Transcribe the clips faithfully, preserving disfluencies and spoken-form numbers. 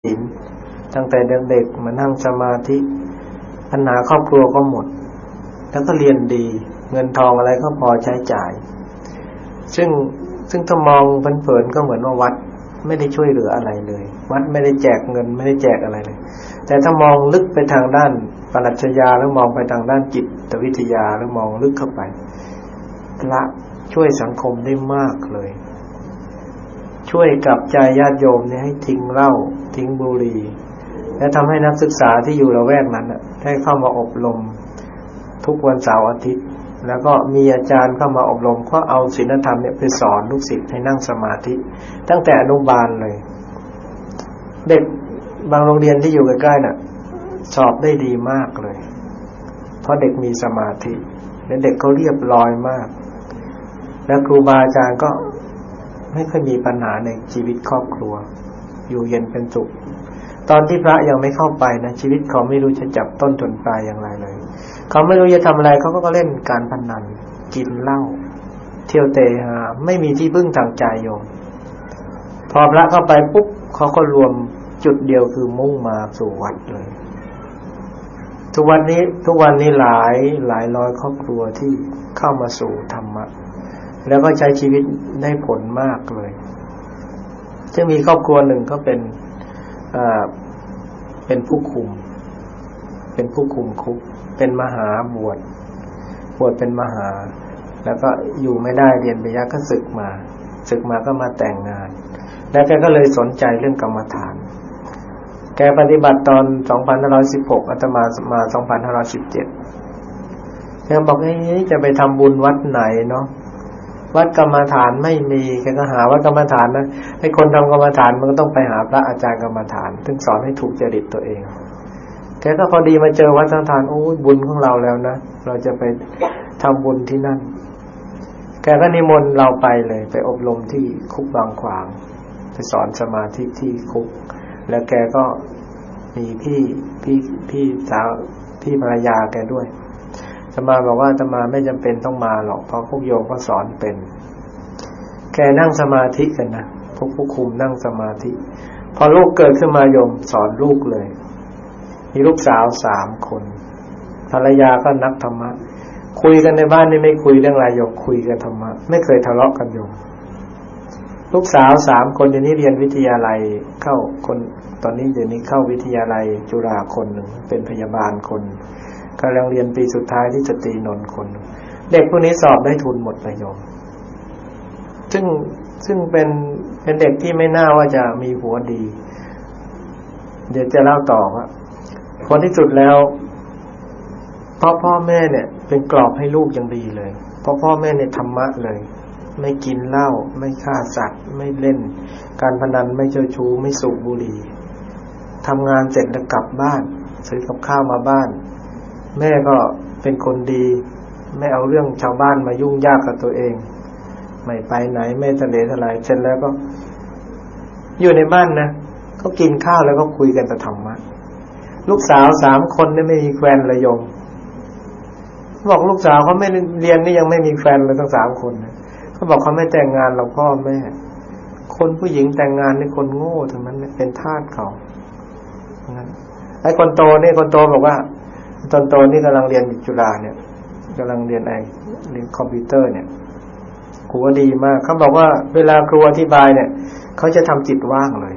ศีลตั้งแต่เด็กๆมานั่งสมาธิปัญหาครอบครัวก็หมดแล้วก็เรียนดีเงินทองอะไรก็พอใช้จ่ายซึ่งซึ่งถ้ามองเผินๆก็เหมือนว่าวัดไม่ได้ช่วยเหลืออะไรเลยวัดไม่ได้แจกเงินไม่ได้แจกอะไรเลยแต่ถ้ามองลึกไปทางด้านปรัชญาแล้วมองไปทางด้านจิตวิทยาแล้วมองลึกเข้าไปพระช่วยสังคมได้มากเลยช่วยกับใจญาติโยมเนี่ยให้ทิ้งเหล้าทิ้งบุหรี่และทำให้นักศึกษาที่อยู่ละแวกนั้นได้เข้ามาอบรมทุกวันเสาร์อาทิตย์แล้วก็มีอาจารย์เข้ามาอบรมก็เอาศีลธรรมเนี่ยไปสอนลูกศิษย์ให้นั่งสมาธิตั้งแต่อนุบาลเลยเด็กบางโรงเรียนที่อยู่ใกล้ๆน่ะสอบได้ดีมากเลยเพราะเด็กมีสมาธิและเด็กเขาเรียบร้อยมากแล้วครูบาอาจารย์ก็ไม่ค่อยมีปัญหาในชีวิตครอบครัวอยู่เย็นเป็นสุขตอนที่พระยังไม่เข้าไปนะชีวิตเขาไม่รู้จะจับต้นจนปลายอย่างไรเลยเขาไม่รู้จะทำอะไรเขาก็เล่นการพนันกินเหล้าเที่ยวเตะหาไม่มีที่พึ่งทางใจโยมพอพระเข้าไปปุ๊บเขาก็รวมจุดเดียวคือมุ่งมาสู่วัดเลยทุกวันนี้ทุกวันนี้หลายหลายร้อยครอบครัวที่เข้ามาสู่ธรรมะแล้วก็ใช้ชีวิตได้ผลมากเลยจะมีครอบครัวหนึ่งก็เป็นอ่าเป็นผู้คุมเป็นผู้คุมคุกเป็นมหาบวชบวชเป็นมหาแล้วก็อยู่ไม่ได้เรียนปริญญาก็ศึกมาศึกมาก็มาแต่งงานแล้วแกก็เลยสนใจเรื่องกรรมฐานแกปฏิบัติตอนสองพันห้าร้อยสิบหกอาตมามาสองพันห้าร้อยสิบเจ็ดแกบอกเอ๊ะจะไปทำบุญวัดไหนเนาะวัดกรรมฐานไม่มีแกก็หาวัดกรรมฐานนะให้คนทำกรรมฐานมันก็ต้องไปหาพระอาจารย์กรรมฐานซึ่งสอนให้ถูกจริตตัวเองแกก็พอดีมาเจอวัดกรรมฐานโอ้ยบุญของเราแล้วนะเราจะไปทำบุญที่นั่นแกก็นิมนต์เราไปเลยไปอบรมที่คุกบางขวางไปสอนสมาธิที่คุกแล้วแกก็มีพี่พี่พี่สาวพี่ภรรยาแกด้วยอาตมาบอกว่าอาตมาไม่จำเป็นต้องมาหรอกเพราะพวกโยมก็สอนเป็นแกนั่งสมาธิกันนะพวกผู้คุมนั่งสมาธิพอลูกเกิดขึ้นมาโยมสอนลูกเลยมีลูกสาวสามคนภรรยาก็นักธรรมะคุยกันในบ้านนี่ไม่คุยเรื่องอะไรโยมคุยกันธรรมะไม่เคยทะเลาะกันโยมลูกสาวสามคนเดี๋ยวนี้เรียนวิทยาลัยเข้าคนตอนนี้เดี๋ยวนี้เข้าวิทยาลัยจุฬาคนหนึ่งเป็นพยาบาลคนกำลังเรียนปีสุดท้ายที่สตรีนนท์คนเด็กพวกนี้สอบได้ทุนหมดเลยโยมซึ่งซึ่งเป็นเป็นเด็กที่ไม่น่าว่าจะมีหัวดีเดี๋ยวจะเล่าต่อว่าผลที่สุดแล้วพ่อพ่อแม่เนี่ยเป็นกรอบให้ลูกอย่างดีเลยเพราะพ่อแม่เนี่ยธรรมะเลยไม่กินเหล้าไม่ฆ่าสัตว์ไม่เล่นการพนันไม่เจ้าชู้ไม่สูบบุหรี่ทำงานเสร็จแล้วกลับบ้านซื้อกับข้าวมาบ้านแม่ก็เป็นคนดีไม่เอาเรื่องชาวบ้านมายุ่งยากกับตัวเองไม่ไปไหนไม่ทะเลทลายเสร็จแล้วก็อยู่ในบ้านนะก็กินข้าวแล้วก็คุยกันแต่ธรรมะลูกสาวสามคนเนี่ยไม่มีแฟนเลยโยมบอกลูกสาวเขาไม่เรียนนี่ยังไม่มีแฟนเลยทั้งสามคนนะเขาบอกเขาไม่แต่งงานหรอกพ่อแม่คนผู้หญิงแต่งงานนี่คนโง่ทั้งนั้นเป็นทาสเขางั้นไอ้คนโตนี่คนโตบอกว่าตอนโตนี่กำลังเรียนจุฬาเนี่ยกำลังเรียนไอ้เรียนคอมพิวเตอร์เนี่ยครูก็ดีมากเขาบอกว่าเวลาครูอธิบายเนี่ยเขาจะทำจิตว่างเลย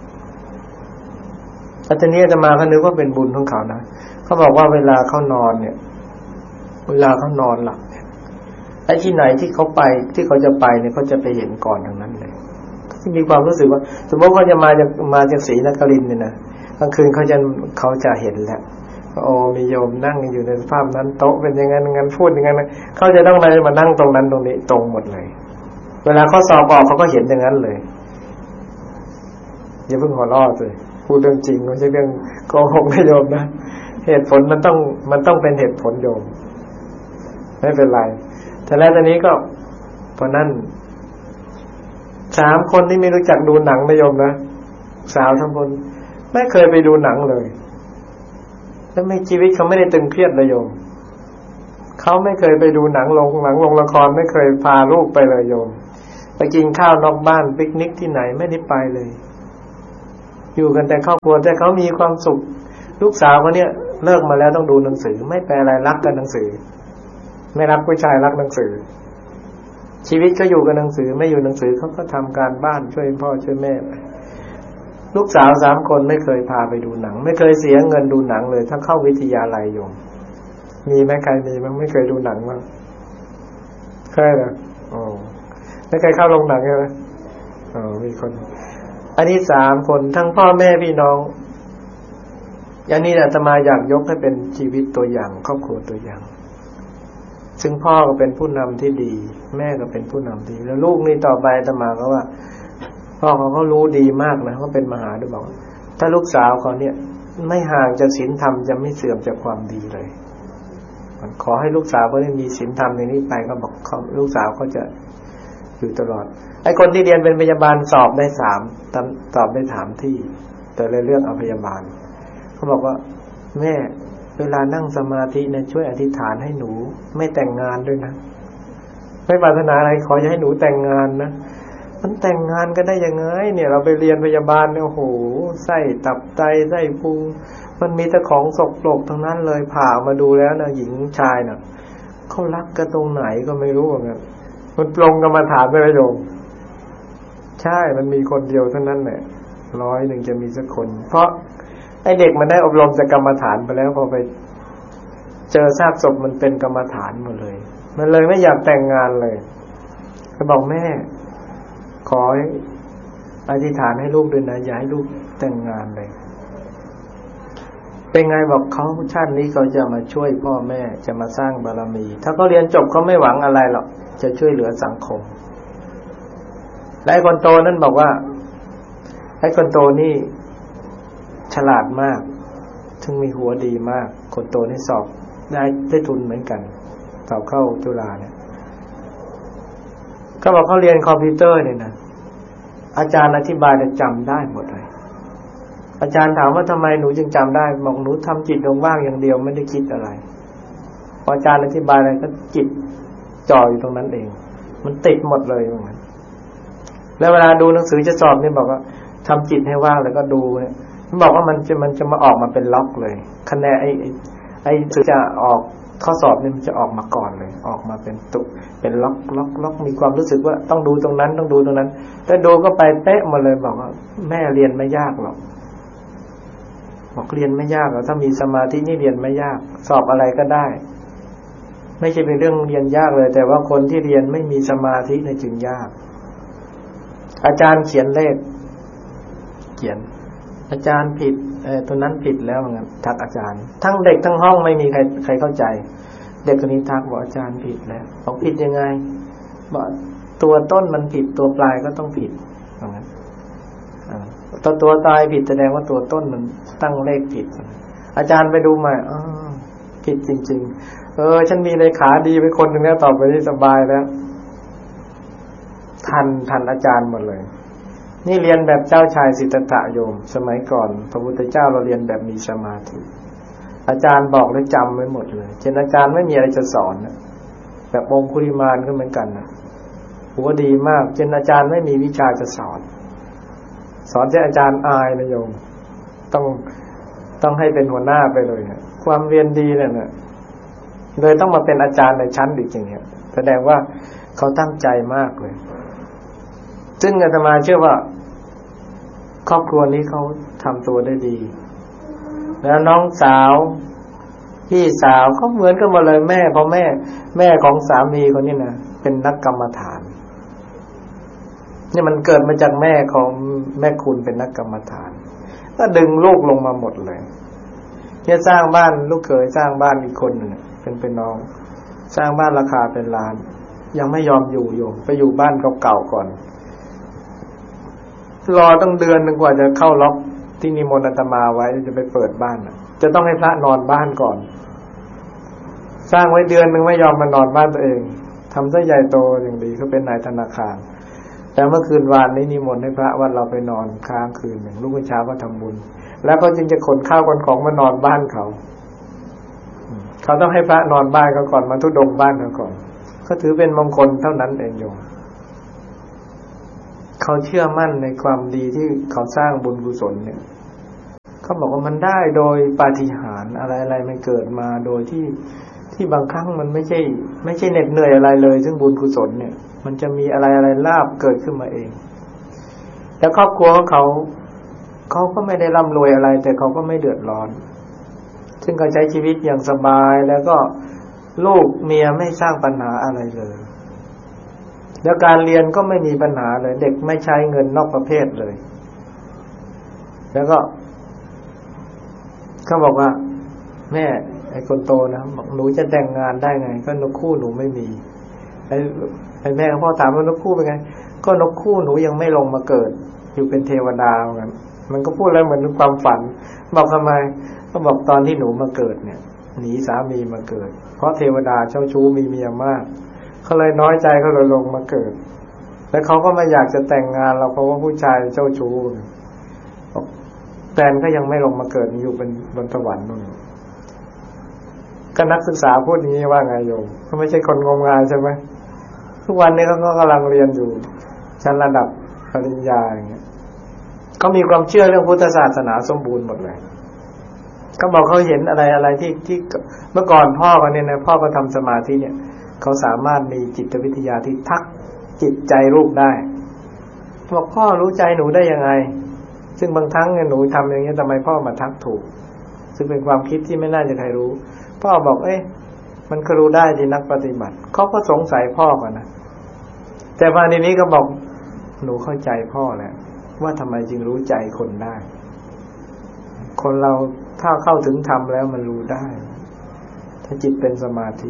อาจารย์เนี่ยจะมาเขานึกว่าเป็นบุญของเขานะเขาบอกว่าเวลาเขานอนเนี่ยเวลาเขานอนหลับเนี่ยไอ้ที่ไหนที่เขาไปที่เขาจะไปเนี่ยเขาจะไปเห็นก่อนทั้งนั้นเลยที่มีความรู้สึกว่าสมมติเขาจะมาจากมาจากศรีนครินทร์เนี่ยนะกลางคืนเขาจะเขาจะเห็นแล้วโอ้มีโยมนั่งอยู่ในสภาพนั้นโต๊ะเป็นอย่างนั้นงั้นพูดอย่างนั้นเขาจะต้องมามานั่งตรงนั้นตรงนี้ตรงหมดเลยเวลาเขาสอบออกเขาก็เห็นอย่างนั้นเลยอย่าเพิ่งหัวเราะเลยพูดเรื่องจริงไม่ใช่เรื่องโกหกนะโยมนะเหตุผลมันต้องมันต้องเป็นเหตุผลโยมไม่เป็นไรแต่แล้วตอนนี้ก็เพราะนั้นสามคนที่ไม่รู้จักดูหนังนะโยมนะสาวทั้งคนไม่เคยไปดูหนังเลยแล้วในชีวิตเขาไม่ได้ตึงเครียดเลยโยมเขาไม่เคยไปดูหนังลงหนังลงละครไม่เคยพาลูกไปเลยโยมไปกินข้าวนอกบ้านปิกนิกที่ไหนไม่ได้ไปเลยอยู่กันแต่ครอบครัวแต่เขามีความสุขลูกสาวคนเนี้ยเลิกมาแล้วต้องดูหนังสือไม่แปลอะไรรักกันหนังสือไม่รักผู้ชายรักหนังสือชีวิตก็อยู่กับหนังสือไม่อยู่หนังสือเขาก็ทำการบ้านช่วยพ่อช่วยแม่ไปลูกสาวสามคนไม่เคยพาไปดูหนังไม่เคยเสียเงินดูหนังเลยถ้าเข้าวิทยาลัยโยมมีไหมใครมีมั้งไม่เคยดูหนังมั้งเคยเหรออ๋อไม่เคยเข้าโรงหนังใช่ไหมอ๋อมีคนอันนี้สามคนทั้งพ่อแม่พี่น้องอย่างนี้อาตมาอยากยกให้เป็นชีวิตตัวอย่างครอบครัวตัวอย่างซึ่งพ่อก็เป็นผู้นำที่ดีแม่ก็เป็นผู้นำดีแล้วลูกนี่ต่อไปอาตมาก็ว่าพ่อเขาก็รู้ดีมากนะเขาเป็นมหาด้วยบอกถ้าลูกสาวเขาเนี่ยไม่ห่างจากศีลธรรมจะไม่เสื่อมจากความดีเลยขอให้ลูกสาวเขาได้มีศีลธรรมในนี้ไปก็บอกเขาลูกสาวเขาจะอยู่ตลอดไอ้คนที่เรียนเป็นพยาบาลสอบได้สามสอบได้ถามที่แต่เลยเรื่องเอาพยาบาลเขาบอกว่าแม่เวลานั่งสมาธิเนี่ยช่วยอธิษฐานให้หนูไม่แต่งงานด้วยนะไม่ปรารถนาอะไรขออย่าให้หนูแต่งงานนะมันแต่งงานก็ได้ยังไงเนี่ยเราไปเรียนพยาบาลเนี่ยโอ้โหไส้ตับไตไส้พุงมันมีแต่ของสกปรกทั้งนั้นเลยผ่ามาดูแล้วนะหญิงชายน่ะเขารักกันตรงไหนก็ไม่รู้เหมือนกันมันปรงกรรมฐานไม่ประโยชน์ใช่มันมีคนเดียวเท่านั้นแหละร้อยหนึ่งจะมีสักคนเพราะไอเด็กมันได้อบรมจากกรรมฐานไปแล้วพอไปเจอซากศพมันเป็นกรรมฐานหมดเลยมันเลยไม่อยากแต่งงานเลยก็บอกแม่ขออธิษฐานให้ลูกด้วยนะอย่าให้ลูกแต่งงานเลยเป็นไงบอกเขาชาตินี้เขาจะมาช่วยพ่อแม่จะมาสร้างบารมีถ้าเขาเรียนจบเขาไม่หวังอะไรหรอกจะช่วยเหลือสังคมและไอ้คนโตนั่นบอกว่าไอ้คนโตนี่ฉลาดมากถึงมีหัวดีมากคนโตนี่สอบได้ได้ทุนเหมือนกันสอบเข้าจุฬาเนี่ยก็บอกเขาเรียนคอมพิวเตอร์เนี่ยนะอาจารย์อธิบายจะจำได้หมดเลยอาจารย์ถามว่าทำไมหนูจึงจำได้บอกหนูทำจิตว่างๆอย่างเดียวไม่ได้คิดอะไรพออาจารย์อธิบายอะไรก็จิตจ่ออยู่ตรงนั้นเองมันติดหมดเลยเหมือนกันแล้วเวลาดูหนังสือจะสอบเนี่ยบอกว่าทำจิตให้ว่างแล้วก็ดูเนี่ยมันบอกว่ามันจะมันจะมาออกมาเป็นล็อกเลยคะแนนไอ้ไอ้สื่อจะออกข้อสอบเนี่ยมันจะออกมาก่อนเลยออกมาเป็นตุเป็นล็อกล็อกล็อกมีความรู้สึกว่าต้องดูตรงนั้นต้องดูตรงนั้นแต่ดูก็ไปเป๊ะหมดเลยบอกว่าแม่เรียนไม่ยากหรอกบอกเรียนไม่ยากหรอกถ้ามีสมาธินี่เรียนไม่ยากสอบอะไรก็ได้ไม่ใช่เป็นเรื่องเรียนยากเลยแต่ว่าคนที่เรียนไม่มีสมาธิเนี่ยจึงยากอาจารย์เขียนเลขเขียนอาจารย์ผิดเออตัวนั้นผิดแล้วเหมือนกันทักอาจารย์ทั้งเด็กทั้งห้องไม่มีใครใครเข้าใจเด็กคนนี้ทักบอกอาจารย์ผิดแล้วบอกผิดยังไงบอกตัวต้นมันผิดตัวปลายก็ต้องผิดเหมือนกันตัวตัวตายผิดแสดงว่าตัวต้นมันตั้งเลขผิดอาจารย์ไปดูใหม่อ๋อผิดจริงๆเออฉันมีเลขาดีไปคนหนึ่งแล้วต่อไปนี้สบายแล้วทันทันอาจารย์หมดเลยนี่เรียนแบบเจ้าชายสิทธัตถะโยมสมัยก่อนพระพุทธเจ้าเราเรียนแบบมีสมาธิอาจารย์บอกแล้วจำไว้หมดเลยเช่นอาจารย์ไม่มีอะไรจะสอนนะแบบองคุลิมานก็เหมือนกันนะหัวดีมากเช่นอาจารย์ไม่มีวิชาจะสอนสอนที่อาจารย์อายนะโยมต้องต้องให้เป็นหัวหน้าไปเลยนะความเรียนดีเนี่ยนะเลยต้องมาเป็นอาจารย์ในชั้นอีกอย่างเงี้ยแสดงว่าเขาตั้งใจมากเลยซึ่งอาตมาเชื่อว่าครอบครัวนี้เขาทำตัวได้ดีแล้วน้องสาวพี่สาวเขาเหมือนกันหมดเลยแม่พอแม่แม่ของสามีคนนี้นะเป็นนักกรรมฐานนี่มันเกิดมาจากแม่ของแม่คุณเป็นนักกรรมฐานก็ดึงลูกลงมาหมดเลยเนี่ยสร้างบ้านลูกเขยสร้างบ้านอีกคนหนึ่งเป็นเป็นน้องสร้างบ้านราคาเป็นล้านยังไม่ยอมอยู่โยมไปอยู่บ้านเก่าๆก่อนรอตั้งเดือนนึงกว่าจะเข้าล็อกที่นิมนต์อาตมาไว้จะไปเปิดบ้านจะต้องให้พระนอนบ้านก่อนสร้างไว้เดือนนึงไม่ยอมมานอนบ้านตัวเองทำซะใหญ่โตอย่างดีเขาเป็นนายธนาคารแต่เมื่อคืนวานนี้นิมนต์ให้พระว่าเราไปนอนค้างคืนหนึ่งลูกเช้าก็ทำบุญแล้วก็จึงจะขนข้าวขนของมานอนบ้านเขาเขาต้องให้พระนอนบ้านเขาก่อนมาทุดงบ้านเขาก่อนก็ถือเป็นมงคลเท่านั้นเองโยมเขาเชื่อมั่นในความดีที่เขาสร้างบุญกุศลเนี่ยเขาบอกว่ามันได้โดยปาฏิหาริย์อะไรอะไรมันเกิดมาโดยที่ที่บางครั้งมันไม่ใช่ไม่ใช่เหน็ดเหนื่อยอะไรเลยซึ่งบุญกุศลเนี่ยมันจะมีอะไรอะไรลาภเกิดขึ้นมาเองแล้วครอบครัวของเขาเขาก็ไม่ได้ร่ำรวยอะไรแต่เขาก็ไม่เดือดร้อนซึ่งเขาใช้ชีวิตอย่างสบายแล้วก็ลูกเมียไม่สร้างปัญหาอะไรเลยแล้วการเรียนก็ไม่มีปัญหาเลยเด็กไม่ใช้เงินนอกประเภทเลยแล้วก็เขาบอกว่าแม่ไอ้คนโตนะบอกหนูจะแต่งงานได้ไงก็นกคู่หนูไม่มีไอ้ไอ้แม่พ่อถามว่านกคู่เป็นไงก็นกคู่หนูยังไม่ลงมาเกิดอยู่เป็นเทวดาเหมือนกันมันก็พูดแล้วเหมือนความฝันบอกทำไมก็บอกตอนที่หนูมาเกิดเนี่ยหนีสามีมาเกิดเพราะเทวดาเจ้าชู้มีเมียมากเขาเลยน้อยใจเขาเลยลงมาเกิดแล้วเขาก็ไม่อยากจะแต่งงานเราเพราะว่าผู้ชายเจ้าชู้แฟนก็ยังไม่ลงมาเกิดอยู่เป็นบนสวรรค์นู่นก็นักศึกษาพูดอย่างนี้ว่าไงโยมเขาไม่ใช่คนงมงายใช่ไหมทุกวันนี้เขาก็กำลังเรียนอยู่ชั้นระดับปริญญาอย่างเงี้ยเขามีความเชื่อเรื่องพุทธศาสนาสมบูรณ์หมดเลยเขาบอกเขาเห็นอะไรอะไรที่ที่เมื่อก่อนพ่อเขาเนี่ยนะพ่อก็ทำสมาธิเนี่ยเขาสามารถมีจิตวิทยาที่ทักจิตใจลูกได้บอกพ่อรู้ใจหนูได้ยังไงซึ่งบางครั้งเนี่ยหนูทำอย่างนี้ทำไมพ่อมาทักถูกซึ่งเป็นความคิดที่ไม่น่าจะใครรู้พ่อบอกเอ๊ะมันก็รู้ได้ที่นักปฏิบัติเขาก็สงสัยพ่อก่อนนะแต่มาในนี้ก็บอกหนูเข้าใจพ่อแล้วว่าทำไมจึงรู้ใจคนได้คนเราถ้าเข้าถึงธรรมแล้วมันรู้ได้ถ้าจิตเป็นสมาธิ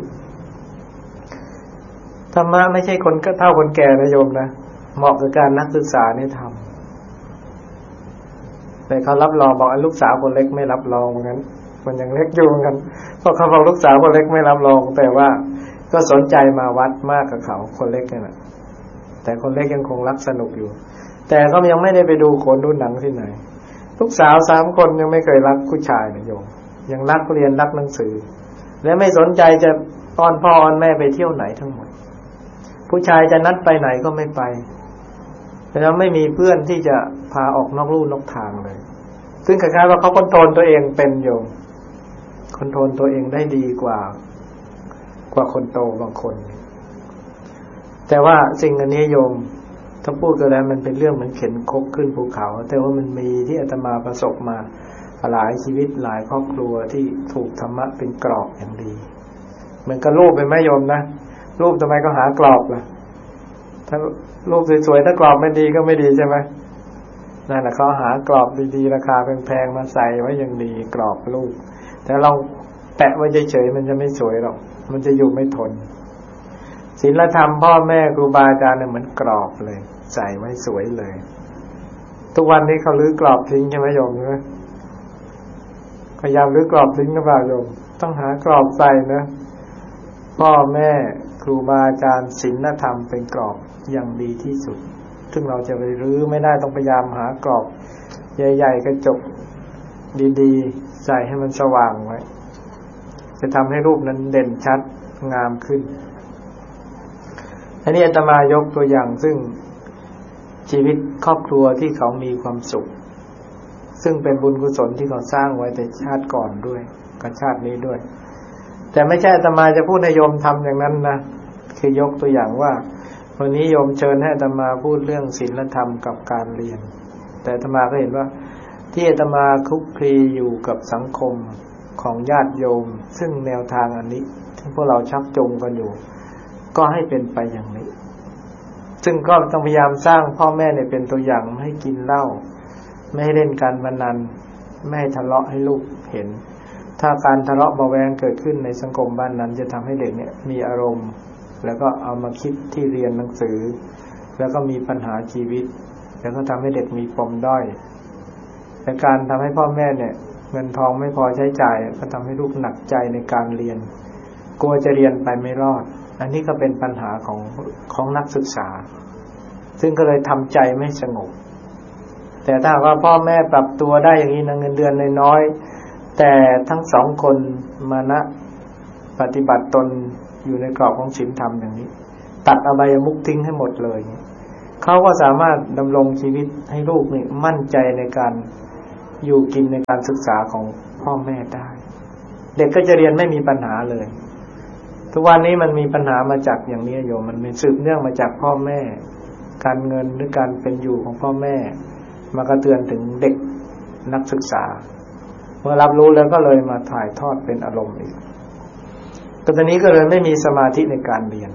ธรรมะไม่ใช่คนก็เท่าคนแก่นะโยมนะเหมาะกับการนักศึกษานี่ทำแต่เขารับรองบอกลูกสาวคนเล็กไม่รับรองเหมือนกันมันยังเล็กอยู่เหมือนกันเพราะเขาบอกลูกสาวคนเล็กไม่รับรองแต่ว่าก็สนใจมาวัดมากกับเขาคนเล็กนี่แหละแต่คนเล็กยังคงรักสนุกอยู่แต่ก็ยังไม่ได้ไปดูโขนดูหนังที่ไหนลูกสาวสามคนยังไม่เคยรักผู้ชายนะโยมยังรักเรียนรักหนังสือและไม่สนใจจะอ้อนพ่ออ้อนแม่ไปเที่ยวไหนทั้งหมดผู้ชายจะนัดไปไหนก็ไม่ไปแล้วไม่มีเพื่อนที่จะพาออกนอกลู่นอกทางเลยซึ่งคล้ายๆว่าเขาคอนโทรลตัวเองเป็นโยมคอนโทรลตัวเองได้ดีกว่ากว่าคนโตบางคนแต่ว่าสิ่งอันนี้โยมถ้าพูดกันแล้วมันเป็นเรื่องเหมือนเข็นคกขึ้นภูเขาแต่ว่ามันมีที่อาตมาประสบมาหลายชีวิตหลายครอบครัวที่ถูกธรรมะเป็นกรอบอย่างดีเหมือนกับรูปเป็นแม่โยมนะรูปทำไมก็หากรอบล่ะถ้ารูปสวยๆถ้ากรอบไม่ดีก็ไม่ดีใช่ไหมนั่นแหละเขาหากรอบดีๆราคาแพงๆมาใส่ไว้อย่างดีกรอบรูปแต่เราแปะไว้เฉยๆมันจะไม่สวยหรอกมันจะอยู่ไม่ทนศีลธรรมพ่อแม่ครูบาอาจารย์เนี่ยเหมือนกรอบเลยใส่ไว้สวยเลยทุกวันนี้เขาลื้อกรอบทิ้งใช่ไหมโยมใช่ไหมพยายามลื้อกรอบทิ้งนะบ่าวโยมต้องหากรอบใส่นะพ่อแม่ครูบาอาจารย์ศีลธรรมเป็นกรอบอย่างดีที่สุดซึ่งเราจะไปรื้อไม่ได้ต้องพยายามหากรอบใหญ่ๆกระจกดีๆใส่ให้มันสว่างไว้จะทำให้รูปนั้นเด่นชัดงามขึ้นอันนี้อาตมายกตัวอย่างซึ่งชีวิตครอบครัวที่เขามีความสุขซึ่งเป็นบุญกุศลที่เขาสร้างไว้แต่ชาติก่อนด้วยกับชาตินี้ด้วยแต่ไม่ใช่อาตมาจะพูดให้โยมทำอย่างนั้นนะคือยกตัวอย่างว่าวันนี้โยมเชิญให้อาตมาพูดเรื่องศีลธรรมกับการเรียนแต่อาตมาก็เห็นว่าที่อาตมาคลุกคลีอยู่กับสังคมของญาติโยมซึ่งแนวทางอันนี้ที่พวกเราชักจูงกันอยู่ก็ให้เป็นไปอย่างนี้ซึ่งก็ต้องพยายามสร้างพ่อแม่เนี่ยเป็นตัวอย่างไม่ให้กินเหล้าไม่ให้เล่นการพนันไม่ให้ทะเลาะให้ลูกเห็นถ้าการทะเลาะเบาแวงเกิดขึ้นในสังคมบ้านนั้นจะทำให้เด็กเนี่ยมีอารมณ์แล้วก็เอามาคิดที่เรียนหนังสือแล้วก็มีปัญหาชีวิตแล้วก็ทำให้เด็กมีปมด้อยและการทำให้พ่อแม่เนี่ยเงินทองไม่พอใช้จ่ายก็ทำให้ลูกหนักใจในการเรียนกลัวจะเรียนไปไม่รอดอันนี้ก็เป็นปัญหาของของนักศึกษาซึ่งก็เลยทำใจไม่สงบแต่ถ้าว่าพ่อแม่ปรับตัวได้อย่างนี้นะเงินเดือนน้อยๆแต่ทั้งสองคนมานะปฏิบัติตนอยู่ในกรอบของศีลธรรมอย่างนี้ตัดอบายมุขทิ้งให้หมดเลยเขาก็สามารถดำรงชีวิตให้ลูกนี่มั่นใจในการอยู่กินในการศึกษาของพ่อแม่ได้เด็กก็จะเรียนไม่มีปัญหาเลยทุกวันนี้มันมีปัญหามาจากอย่างนี้โยมมันเป็นสืบเนื่องมาจากพ่อแม่การเงินหรือการเป็นอยู่ของพ่อแม่มากระเตือนถึงเด็กนักศึกษาเมื่อรับรู้แล้วก็เลยมาถ่ายทอดเป็นอารมณ์อีกตอนนี้ก็เลยไม่มีสมาธิในการเรียน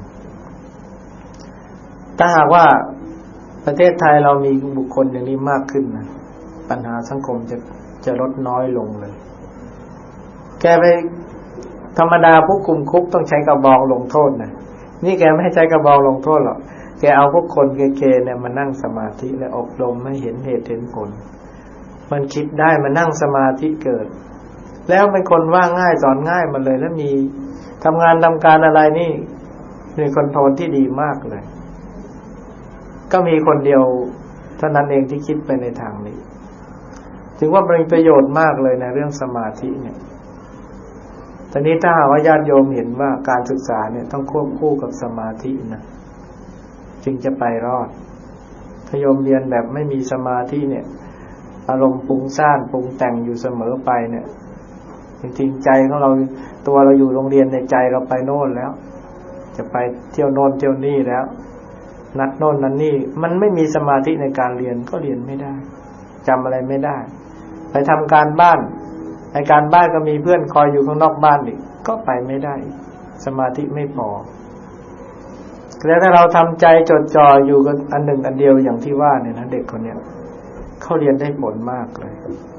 ถ้าหากว่าประเทศไทยเรามีบุคคลอย่างนี้มากขึ้นนะปัญหาสังคมจะจะลดน้อยลงเลยแกไปธรรมดาผู้คุมคุกต้องใช้กระบองลงโทษนะนี่แกไม่ให้ใช้กระบองลงโทษหรอกแกเอาพวกคนเกๆเนี่ยมานั่งสมาธิและอบรมให้เห็นเหตุเห็นผลมันคิดได้มานั่งสมาธิเกิดแล้วเป็นคนว่าง่ายสอนง่ายมาเลยแล้วมีทำงานทำการอะไรนี่มีคอนโทรลที่ดีมากเลยก็มีคนเดียวเท่านั้นเองที่คิดไปในทางนี้ถึงว่ามีประโยชน์มากเลยในเรื่องสมาธิเนี่ยตอนนี้ถ้าหากว่าญาติโยมเห็นว่าการศึกษาเนี่ยต้องควบคู่กับสมาธินะจึงจะไปรอดถ้าโยมเรียนแบบไม่มีสมาธิเนี่ยอารมณ์ปรุงซ่านปรุงแต่งอยู่เสมอไปเนี่ยจริงๆใจของเราตัวเราอยู่โรงเรียนในใจเราไปโน่นแล้วจะไปเที่ยวโน่นเที่ยวนี่แล้วนัดโน่นนั่นนี่มันไม่มีสมาธิในการเรียนก็เรียนไม่ได้จำอะไรไม่ได้ไปทำการบ้านในการบ้านก็มีเพื่อนคอยอยู่ข้างนอกบ้านอีกก็ไปไม่ได้สมาธิไม่พอแล้วถ้าเราทำใจจดจ่ออยู่กับอันหนึ่งอันเดียวอย่างที่ว่าเนี่ยนะเด็กคนเนี้ยเขาเรียนได้ผลมากเลย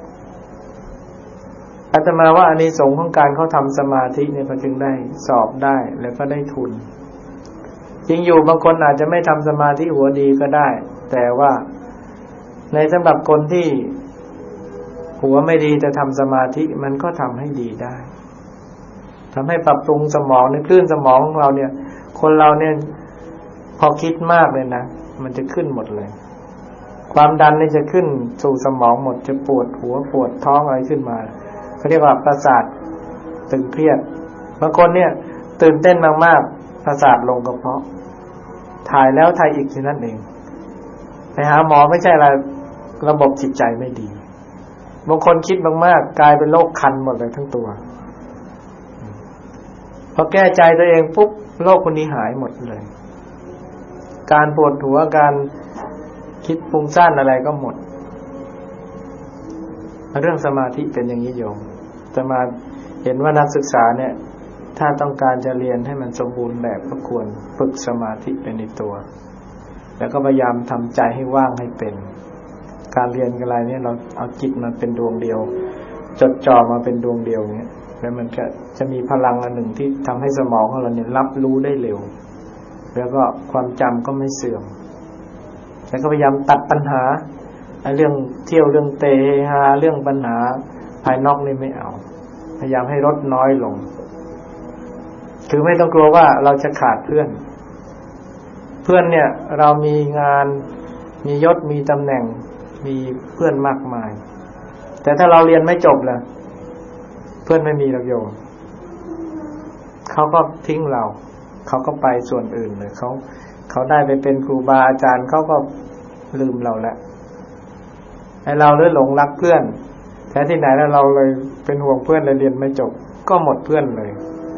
อาตมาว่าอานิสงส์ของการเขาทำสมาธิเนี่ยเขาจึงได้สอบได้แล้วก็ได้ทุนจริงอยู่บางคนอาจจะไม่ทำสมาธิหัวดีก็ได้แต่ว่าในสำหรับคนที่หัวไม่ดีแต่ทำสมาธิมันก็ทำให้ดีได้ทำให้ปรับปรุงสมองในคลื่นสมองของเราเนี่ยคนเราเนี่ยพอคิดมากเลยนะมันจะขึ้นหมดเลยความดันนี่จะขึ้นสู่สมองหมดจะปวดหัวปวดท้องอะไรขึ้นมาเขาเรียกว่าประสาทตึงเครียดบางคนเนี่ยตื่นเต้นมากๆประสาทลงกระเพาะถ่ายแล้วถ่ายอีกทีนั่นเองไปหาหมอไม่ใช่อะไรระบบจิตใจไม่ดีบางคนคิดมากๆกลายเป็นโรคคันหมดเลยทั้งตัวพอแก้ใจตัวเองปุ๊บโรคคนนี้หายหมดเลยการปวดหัวการคิดฟุ้งซ่านอะไรก็หมดเรื่องสมาธิเป็นอย่างนี้โยมจะมาเห็นว่านักศึกษาเนี่ยถ้าต้องการจะเรียนให้มันสมบูรณ์แบบก็ควรฝึกสมาธิเป็นในตัวแล้วก็พยายามทำใจให้ว่างให้เป็นการเรียนอะไรเนี่ยเราเอาจิตมันเป็นดวงเดียวจดจ่อมาเป็นดวงเดียวเงี้ยแล้วมันก็จะมีพลังอันหนึ่งที่ทำให้สมองของเราเนี่ยรับรู้ได้เร็วแล้วก็ความจำก็ไม่เสื่อมแล้วก็พยายามตัดปัญหาไอ้เรื่องเที่ยวเรื่องเตะฮาเรื่องปัญหาภายนอกนี่ไม่เอาพยายามให้ลดน้อยลงคือไม่ต้องกลัวว่าเราจะขาดเพื่อนเพื่อนเนี่ยเรามีงานมียศมีตำแหน่งมีเพื่อนมากมายแต่ถ้าเราเรียนไม่จบล่ะเพื่อนไม่มีหรอกโยมเขาก็ทิ้งเราเขาก็ไปส่วนอื่นเลยเขาเขาได้ไปเป็นครูบาอาจารย์เขาก็ลืมเราแล้วไอ้เราเลยหลงรักเพื่อนแท้ที่ไหนแล้วเราเลยเป็นห่วงเพื่อนเลยเรียนไม่จบก็หมดเพื่อนเลย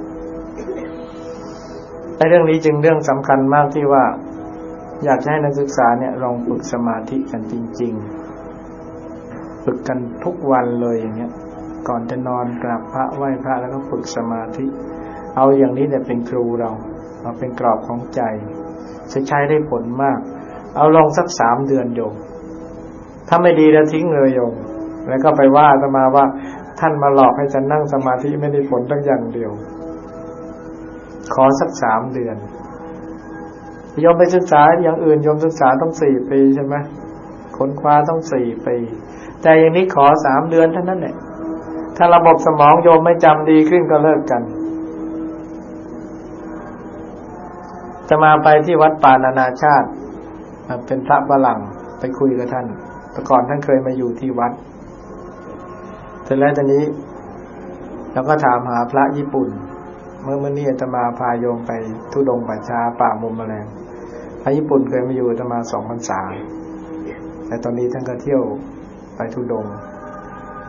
ไอ้เรื่องนี้จึงเรื่องสำคัญมากที่ว่าอยากให้นักศึกษาเนี่ยลองฝึกสมาธิกันจริงๆฝึกกันทุกวันเลยอย่างเงี้ยก่อนจะนอนกราบพระไหว้พระแล้วก็ฝึกสมาธิเอาอย่างนี้เนี่ยเป็นครูเราเอาเป็นกรอบของใจจะใช้ได้ผลมากเอาลองสักสามเดือนโยมถ้าไม่ดีแล้วทิ้งเลยโยมแล้วก็ไปว่าอาตมาว่าท่านมาหลอกให้ฉันนั่งสมาธิไม่ได้ผลตั้งอย่างเดียวขอสักสามเดือนโยมไปศึกษาอย่างอื่นโยมศึกษาต้องสี่ปีใช่ไหมค้นคว้าต้องสี่ปีแต่อย่างนี้ขอสามเดือนเท่านั้นแหละถ้าระบบสมองโยมไม่จำดีขึ้นก็เลิกกันจะมาไปที่วัดป่านานาชาติเป็นพระฝรั่งไปคุยกับท่านแต่ก่อนท่านเคยมาอยู่ที่วัดเสร็จแล้วตอนนี้เราก็ถามหาพระญี่ปุ่นเมื่อเมื่อนี้อาตมาพาโยมไปธุดงค์ป่าช้าป่ามุมแมลงพระญี่ปุ่นเคยมาอยู่อาตมาสองพรรษาแต่ตอนนี้ท่านก็เที่ยวไปธุดงค์